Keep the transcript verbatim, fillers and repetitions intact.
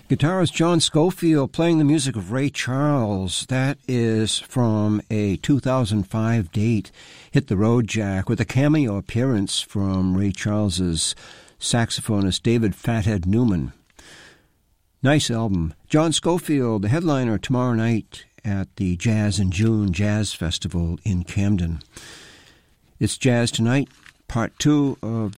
Guitarist John Scofield playing the music of Ray Charles. That is from a two thousand five date, Hit the Road Jack, with a cameo appearance from Ray Charles's saxophonist David Fathead Newman. Nice album. John Scofield, the headliner tomorrow night at the Jazz in June Jazz Festival in Camden. It's Jazz Tonight, part two of